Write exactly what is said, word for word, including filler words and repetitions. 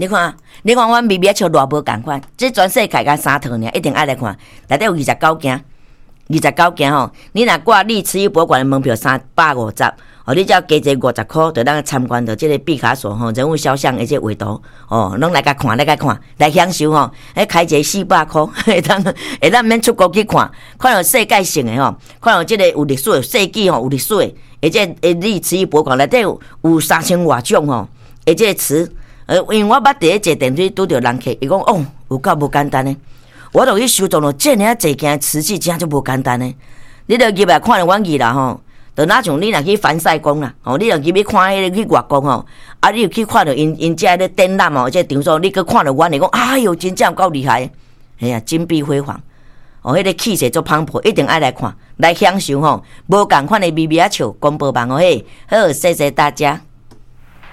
你看，你看，阮微微笑偌无共款，这全世界甲三套尔，一定爱来看。内底有二十九件，二十九件吼。你若挂你慈禧博物馆的门票三百五十，哦，你只要加一五十块，就当参观到这个毕卡索吼人物肖像的这画图，哦，拢来甲看，来甲看，来享受吼。迄开一个四百块，会当会当免出国去看，看到世界性的吼，看到这个有历史的世纪吼，有历史的，而且诶，你慈禧博物馆内底有有三千外种吼，而且词。呃，因为我捌第一坐电梯拄着人客，伊讲哦，有够无简单呢。我著去收藏了这尔啊济件瓷器，真就无简单呢。你著入来看了阮去啦吼，著哪像你若去凡赛宫啦，吼，你若去要看迄个去外公吼，啊，你又去看着因因遮咧展览哦，这场所你去看着阮，你讲哎哟，真正够厉害，哎呀，金碧辉煌，哦，迄个气势足磅礴，一定爱来看，来享受吼，无共款的微微啊笑广播网哦嘿，好，谢谢大家。